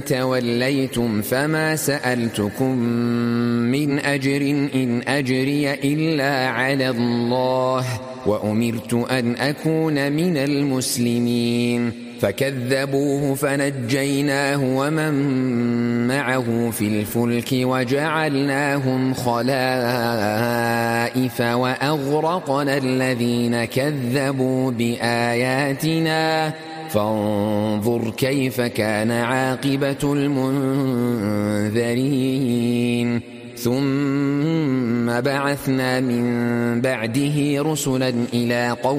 توليتم فما سألتكم من أجر إن أجري إلا على الله وأمرت أن أكون من المسلمين فكذبوه فنجيناه ومن معه في الفلك وجعلناهم خلائف وأغرقنا الذين كذبوا بآياتنا فانظر كيف كان عاقبة المنذرين ثم بعثنا من بعده رسلا إلى قوم